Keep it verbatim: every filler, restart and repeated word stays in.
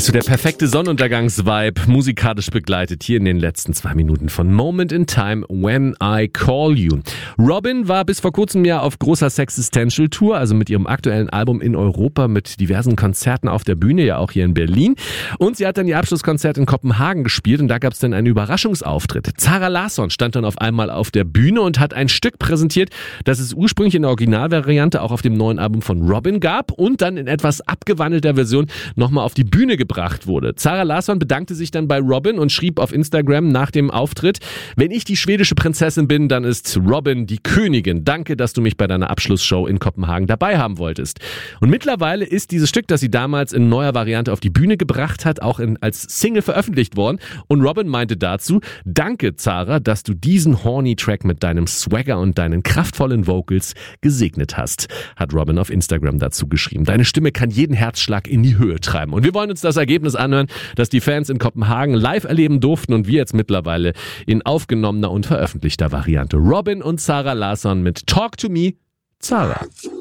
So der perfekte Sonnenuntergangs-Vibe, musikalisch begleitet hier in den letzten zwei Minuten von Moment in Time, When I Call You. Robyn war bis vor kurzem ja auf großer Sexistential-Tour, also mit ihrem aktuellen Album in Europa, mit diversen Konzerten auf der Bühne, ja auch hier in Berlin. Und sie hat dann ihr Abschlusskonzert in Kopenhagen gespielt und da gab es dann einen Überraschungsauftritt. Zara Larsson stand dann auf einmal auf der Bühne und hat ein Stück präsentiert, das es ursprünglich in der Originalvariante auch auf dem neuen Album von Robyn gab und dann in etwas abgewandelter Version nochmal auf die Bühne gebracht wurde. Zara Larsson bedankte sich dann bei Robyn und schrieb auf Instagram nach dem Auftritt: Wenn ich die schwedische Prinzessin bin, dann ist Robyn die Königin. Danke, dass du mich bei deiner Abschlussshow in Kopenhagen dabei haben wolltest. Und mittlerweile ist dieses Stück, das sie damals in neuer Variante auf die Bühne gebracht hat, auch in, als Single veröffentlicht worden. Und Robyn meinte dazu: Danke, Zara, dass du diesen horny Track mit deinem Swagger und deinen kraftvollen Vocals gesegnet hast, hat Robyn auf Instagram dazu geschrieben. Deine Stimme kann jeden Herzschlag in die Höhe treiben. Und wir wollen uns das Ergebnis anhören, das die Fans in Kopenhagen live erleben durften und wir jetzt mittlerweile in aufgenommener und veröffentlichter Variante. Robyn und Zara Larsson mit Talk to Me, Zara.